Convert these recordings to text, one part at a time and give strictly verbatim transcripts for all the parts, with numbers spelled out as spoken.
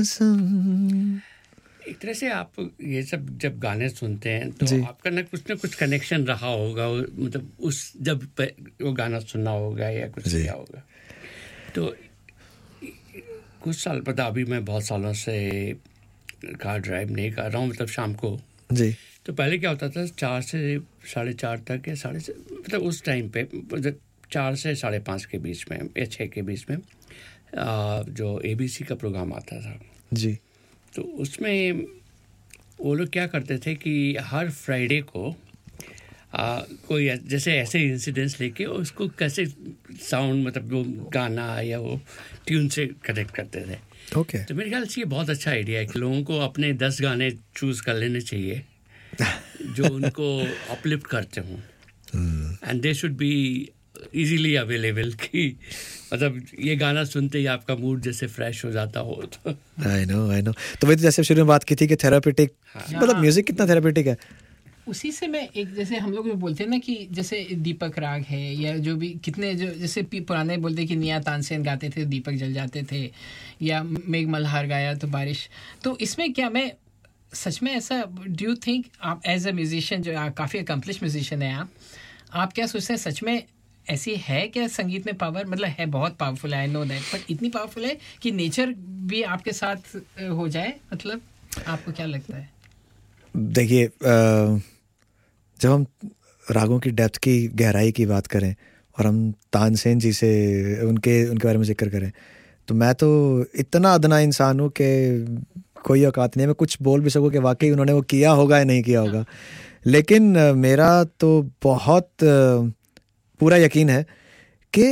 एक तरह से आप ये सब जब गाने सुनते हैं तो आपका ना कुछ ना कुछ कनेक्शन रहा होगा, मतलब उस जब वो गाना सुनना होगा या कुछ किया होगा। तो कुछ साल पता, अभी मैं बहुत सालों से कार ड्राइव नहीं कर रहा हूँ, मतलब शाम को जी। तो पहले क्या होता था, चार से साढ़े चार तक या साढ़े से मतलब उस टाइम पे मतलब चार से साढ़े पाँच के बीच में या छः के बीच में आ, जो एबीसी का प्रोग्राम आता था जी, तो उसमें वो लोग क्या करते थे कि हर फ्राइडे को आ, कोई जैसे ऐसे इंसिडेंट्स लेके उसको कैसे साउंड मतलब वो गाना या वो ट्यून से कनेक्ट करते थे। Okay okay. तो मेरे ख्याल से ये बहुत अच्छा आइडिया है कि लोगों को अपने दस गाने चूज़ कर लेने चाहिए जो उनको अपलिफ्ट करते हों, and they should be easily available कि मतलब ये गाना सुनते ही आपका मूड जैसे फ्रेश हो जाता हो। तो आई नो आई नो तो वही तो जैसे शुरू में बात की थी कि थेरापेटिक, मतलब म्यूजिक कितना थेरापेटिक है। उसी से मैं एक जैसे हम लोग जो बोलते हैं ना कि जैसे दीपक राग है या जो भी कितने जो जैसे पुराने बोलते कि निया तानसेन गाते थे दीपक जल जाते थे, या मेघ मल्हार गाया तो बारिश। तो इसमें क्या मैं सच में ऐसा डू यू थिंक आप एज अ म्यूजिशियन जो काफ़ी अकम्पलिश म्यूजिशियन है आप आप क्या सोचते हैं सच में ऐसी है क्या संगीत में पावर? मतलब है, बहुत पावरफुल है, आई नो दैट, बट इतनी पावरफुल है कि नेचर भी आपके साथ हो जाए? मतलब आपको क्या लगता है? देखिए, जब हम रागों की डेप्थ की गहराई की बात करें और हम तानसेन जी से उनके उनके बारे में जिक्र करें तो मैं तो इतना अदना इंसान हूँ कि कोई औकात नहीं है मैं कुछ बोल भी सकूँ कि वाकई उन्होंने वो किया होगा या नहीं किया होगा। लेकिन मेरा तो बहुत पूरा यकीन है कि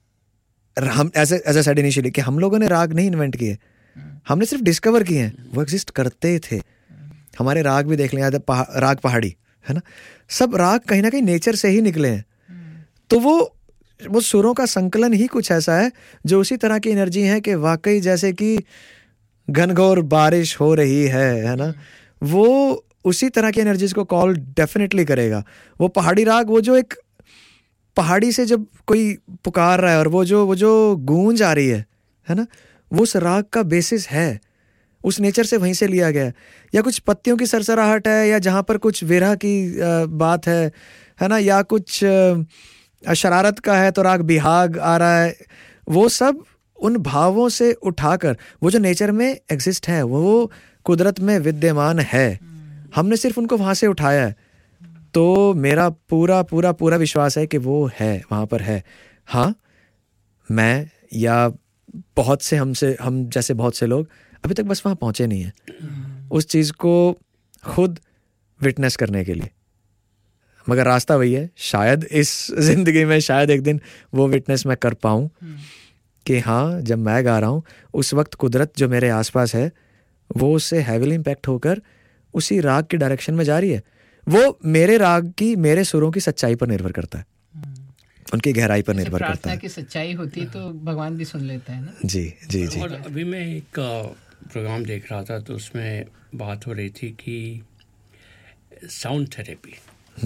हम ऐसे ऐसा सेड इनिशियली कि हम लोगों ने राग नहीं इन्वेंट किए, हमने सिर्फ डिस्कवर किए हैं, वो एग्जिस्ट करते थे। हमारे राग भी देख लें, पहा, राग पहाड़ी है ना, सब राग कहीं ना कहीं नेचर से ही निकले हैं। तो वो वो सुरों का संकलन ही कुछ ऐसा है जो उसी तरह की एनर्जी है कि वाकई जैसे कि घनघोर बारिश हो रही है है ना, वो उसी तरह की एनर्जीज को कॉल डेफिनेटली करेगा। वो पहाड़ी राग, वो जो एक पहाड़ी से जब कोई पुकार रहा है और वो जो वो जो गूंज आ रही है है ना, वो उस राग का बेसिस है, उस नेचर से वहीं से लिया गया है। या कुछ पत्तियों की सरसराहट है, या जहाँ पर कुछ विरह की बात है है ना, या कुछ शरारत का है तो राग बिहाग आ रहा है, वो सब उन भावों से उठाकर वो जो नेचर में एग्जिस्ट है, वो कुदरत में विद्यमान है, हमने सिर्फ उनको वहाँ से उठाया है। तो मेरा पूरा पूरा पूरा विश्वास है कि वो है, वहाँ पर है। हाँ, मैं या बहुत से हमसे हम जैसे बहुत से लोग अभी तक बस वहाँ पहुँचे नहीं हैं उस चीज़ को खुद विटनेस करने के लिए, मगर रास्ता वही है। शायद इस जिंदगी में शायद एक दिन वो विटनेस मैं कर पाऊँ कि हाँ, जब मैं गा रहा हूँ उस वक्त कुदरत जो मेरे आसपास है वो उससे हैविली इम्पैक्ट होकर उसी राग की डायरेक्शन में जा रही है। वो मेरे राग की, मेरे सुरों की सच्चाई पर निर्भर करता है, उनकी गहराई पर निर्भर करता है। प्रार्थना की सच्चाई होती है तो भगवान भी सुन लेता है ना। जी जी जी। और अभी मैं एक प्रोग्राम देख रहा था तो उसमें बात हो रही थी कि sound therapy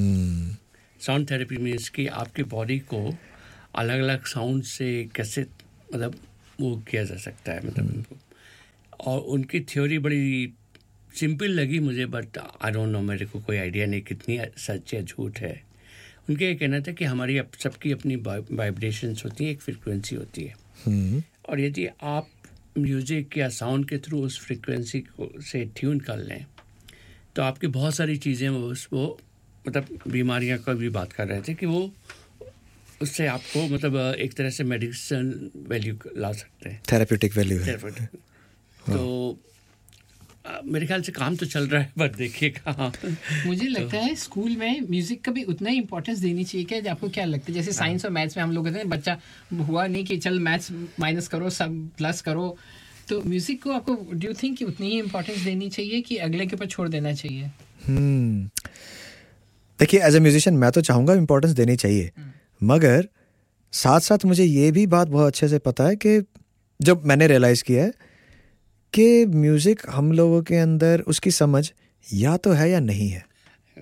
sound therapy means कि आपकी बॉडी को अलग अलग साउंड से कैसे मतलब वो किया जा सकता है, मतलब और उनकी थ्योरी बड़ी सिंपल लगी मुझे, बट आई डोंट नो, मेरे को कोई आइडिया नहीं कितनी सच या झूठ है। उनका ये कहना था कि हमारी सबकी अपनी वाइब्रेशंस होती हैं, एक फ्रीक्वेंसी होती है, और यदि आप म्यूज़िक या साउंड के थ्रू उस फ्रीक्वेंसी को से ट्यून कर लें तो आपकी बहुत सारी चीज़ें वो वो मतलब बीमारियां का भी बात कर रहे थे कि वो उससे आपको मतलब एक तरह से मेडिसिन वैल्यू ला सकते हैं, थेरेप्यूटिक वैल्यू है। तो आ, मेरे ख्याल से काम तो चल रहा है, बट देखिए कहाँ। मुझे लगता है स्कूल में म्यूजिक का भी उतना ही इंपॉर्टेंस देनी चाहिए। क्या आपको क्या लगता है? जैसे साइंस और मैथ्स में हम लोग कहते हैं बच्चा हुआ नहीं कि चल मैथ्स माइनस करो सब प्लस करो, तो म्यूजिक को आपको डू यू थिंक कि उतनी ही इंपॉर्टेंस देनी चाहिए कि अगले के ऊपर छोड़ देना चाहिए? हम्म देखिए, एज ए म्यूजिशियन मैं तो चाहूँगा इम्पोर्टेंस देनी चाहिए, मगर साथ साथ मुझे ये भी बात बहुत अच्छे से पता है कि जब मैंने रियलाइज़ किया है कि म्यूज़िक हम लोगों के अंदर उसकी समझ या तो है या नहीं है,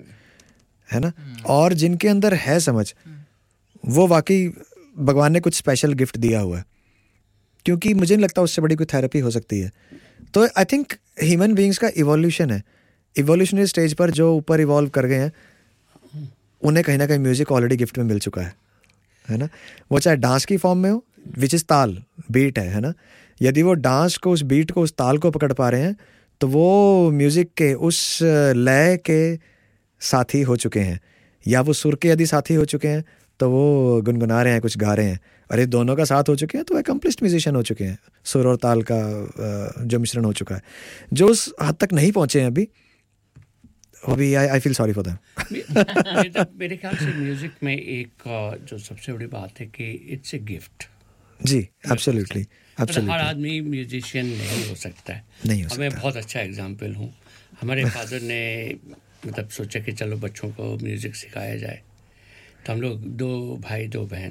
है ना, और जिनके अंदर है समझ वो वाकई भगवान ने कुछ स्पेशल गिफ्ट दिया हुआ है, क्योंकि मुझे नहीं लगता उससे बड़ी कोई थेरेपी हो सकती है. तो आई थिंक ह्यूमन बीइंग्स का इवोल्यूशन है. इवोल्यूशनरी स्टेज पर जो ऊपर इवॉल्व कर गए हैं उन्हें कहीं ना कहीं म्यूजिक ऑलरेडी गिफ्ट में मिल चुका है, है ना. वो चाहे डांस की फॉर्म में हो, विच इज़ ताल, बीट है है ना. यदि वो डांस को, उस बीट को, उस ताल को पकड़ पा रहे हैं तो वो म्यूज़िक के उस लय के साथी हो चुके हैं, या वो सुर के यदि साथी हो चुके हैं तो वो गुनगुना रहे हैं, कुछ गा रहे हैं. अरे दोनों का साथ हो चुके हैं तो एकम्प्लिश्ड म्यूजिशियन हो चुके हैं. सुर और ताल का जो मिश्रण हो चुका है. जो उस हद तक नहीं पहुंचे हैं अभी, अभी आई I feel sorry for them. मेरे ख्याल से म्यूजिक में एक जो सबसे बड़ी बात है कि it's a gift. Ji, absolutely absolutely. हर आदमी म्यूजिशियन नहीं हो सकता है. नहीं हो सकता. मैं बहुत अच्छा एग्जाम्पल हूँ. हमारे फादर ने मतलब सोचा कि चलो बच्चों को म्यूज़िक सिखाया जाए. तो हम लोग दो भाई दो बहन,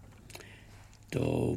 तो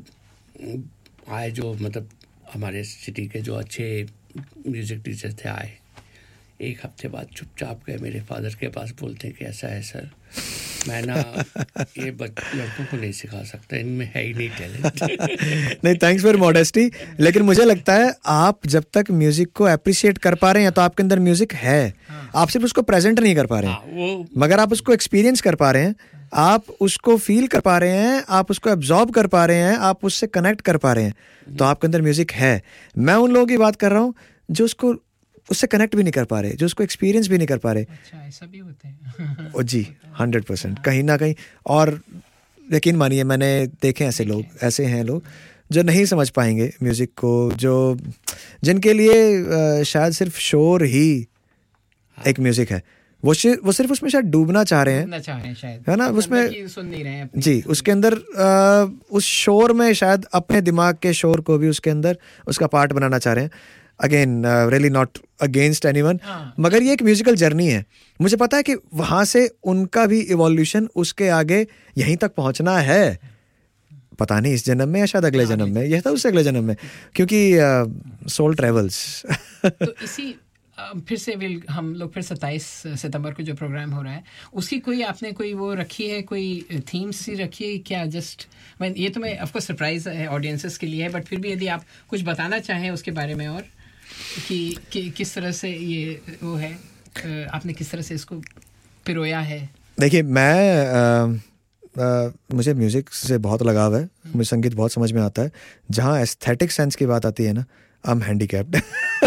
आए जो मतलब हमारे सिटी के जो अच्छे म्यूज़िक टीचर थे आए. एक हफ्ते बाद चुपचाप गए मेरे फादर के पास, बोलते हैं कि ऐसा है सर, मैं ना ये लड़कों को नहीं सिखा सकता, इनमें है ही नहीं टैलेंट. नहीं, थैंक्स फॉर मॉडेस्टी. लेकिन मुझे लगता है आप जब तक म्यूजिक को अप्रिशिएट कर पा रहे हैं तो आपके अंदर म्यूजिक है. आप सिर्फ उसको प्रेजेंट नहीं कर पा रहे हैं, वो मगर आप उसको एक्सपीरियंस कर पा रहे हैं, आप उसको फील कर पा रहे हैं, आप उसको एब्जॉर्ब कर पा रहे हैं, आप उससे कनेक्ट कर पा रहे हैं, तो आपके अंदर म्यूजिक है. मैं उन लोगों की बात कर रहा हूँ जो उसको उससे कनेक्ट भी नहीं कर पा रहे, जो उसको एक्सपीरियंस भी नहीं कर पा रहे. अच्छा, ऐसा भी होता है. ओ जी, हंड्रेड परसेंट कहीं ना कहीं. और यकीन मानिए मैंने देखे ऐसे लोग, ऐसे हैं लोग जो नहीं समझ पाएंगे म्यूज़िक को, जो जिनके लिए शायद सिर्फ शोर ही एक म्यूज़िक है. वो वो सिर्फ उसमें शायद डूबना चाह रहे हैं, चाह रहे हैं शायद, है ना. उसमें सुन नहीं रहे हैं जी, उसके अंदर उस शोर में शायद अपने दिमाग के शोर को भी उसके अंदर उसका पार्ट बनाना चाह रहे हैं. Again really not against anyone, मगर ये एक म्यूजिकल जर्नी है. मुझे पता है कि वहाँ से उनका भी इवोल्यूशन उसके आगे यहीं तक पहुँचना है. पता नहीं इस जन्म में या शायद अगले जन्म में, यह था उससे अगले जन्म में, क्योंकि सोल ट्रेवल्स. तो इसी फिर से विल हम लोग फिर सत्ताईस सितंबर को जो प्रोग्राम हो रहा है उसकी कोई आपने कोई वो रखी है, कोई थीम सी रखी है क्या? जस्ट मैं ये तो मैं ऑफकोर्स सरप्राइज है ऑडियंसेस के लिए है, बट फिर भी यदि आप कुछ बताना चाहें उसके बारे में, और कि, कि किस तरह से ये वो है, आपने किस तरह से इसको पिरोया है. देखिए, मैं आ, आ, मुझे म्यूज़िक से बहुत लगाव है, मुझे संगीत बहुत समझ में आता है. जहाँ एस्थेटिक सेंस की बात आती है ना, आई एम हैंडीकैप्ड.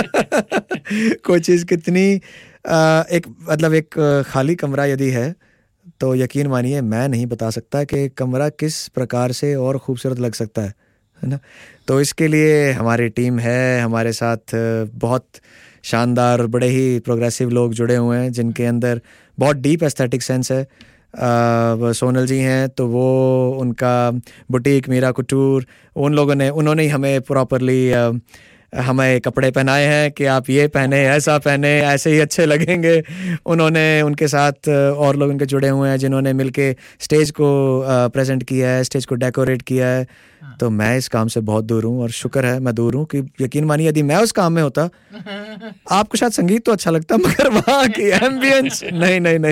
कोई चीज़ कितनी आ, एक मतलब एक खाली कमरा यदि है तो यकीन मानिए मैं नहीं बता सकता कि कमरा किस प्रकार से और खूबसूरत लग सकता है, है ना. तो इसके लिए हमारी टीम है, हमारे साथ बहुत शानदार बड़े ही प्रोग्रेसिव लोग जुड़े हुए हैं जिनके अंदर बहुत डीप एस्थेटिक सेंस है. आ, सोनल जी हैं तो वो उनका बुटीक मीरा कुटूर, उन लोगों ने उन्होंने ही हमें प्रॉपरली हमें कपड़े पहनाए हैं कि आप ये पहने, ऐसा पहने, ऐसे ही अच्छे लगेंगे. उन्होंने उनके साथ और लोग उनके जुड़े हुए हैं जिन्होंने मिलके स्टेज को प्रेजेंट किया है, स्टेज को डेकोरेट किया है. तो मैं इस काम से बहुत दूर हूँ और शुक्र है मैं दूर हूँ कि यकीन मानिए यदि मैं उस काम में होता, आपको शायद संगीत तो अच्छा लगता मगर वहाँ की एम्बियंस नहीं नहीं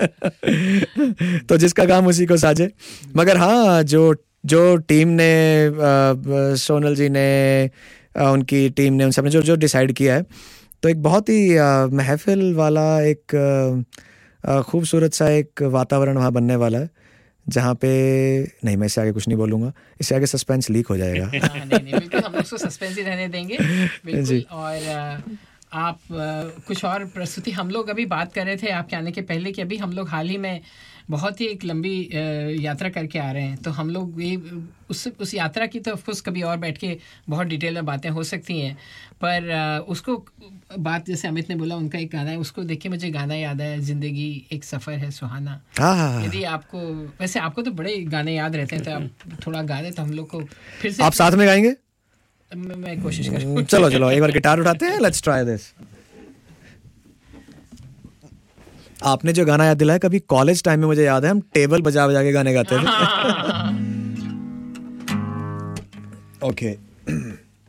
नहीं. तो जिसका काम उसी को साजे. मगर हाँ, जो जो टीम ने, सोनल जी ने, उनकी टीम ने, उन सब ने जो जो डिसाइड किया है, तो एक बहुत ही महफिल वाला एक खूबसूरत सा एक वातावरण वहाँ बनने वाला है, जहाँ पे नहीं, मैं इससे आगे कुछ नहीं बोलूँगा, इससे आगे सस्पेंस लीक हो जाएगा. नहीं नहीं, बिल्कुल हम उसको सस्पेंस ही रहने देंगे, बिल्कुल. और आप कुछ और प्रस्तुति, हम लोग अभी बात कर रहे थे आपके आने के पहले कि अभी हम लोग हाल ही में बहुत ही एक लंबी यात्रा करके आ रहे हैं, तो हम लोग ये उस उस यात्रा की तो ऑफकोर्स कभी और बैठ के बहुत डिटेल में बातें हो सकती हैं, पर उसको बात जैसे अमित ने बोला उनका एक गाना है, उसको देख के मुझे गाना याद आया, जिंदगी एक सफ़र है सुहाना. यदि आपको, वैसे आपको तो बड़े गाने याद रहते हैं, तो आप थोड़ा गा दे तो हम लोग को फिर से. आप साथ में गाएंगे? मैं, मैं कोशिश करूँ. चलो चलो एक बार गिटार उठाते हैं, लेट्स ट्राई दिस. आपने जो गाना याद दिलाया, कभी कॉलेज टाइम में मुझे याद है हम टेबल बजा बजा के गाने गाते थे. ओके.